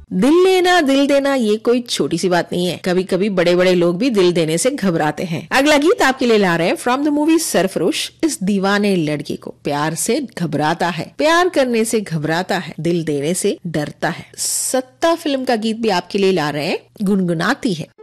दिल लेना दिल देना ये कोई छोटी सी बात नहीं है। कभी कभी बड़े बड़े लोग भी दिल देने से घबराते हैं। अगला गीत आपके लिए ला रहे हैं फ्रॉम द मूवी सरफरोश। इस दीवाने लड़के को प्यार से घबराता है, प्यार करने से घबराता है, दिल देने से डरता है। सत्ता फिल्म का गीत भी आपके लिए ला रहे हैं, गुनगुनाती है।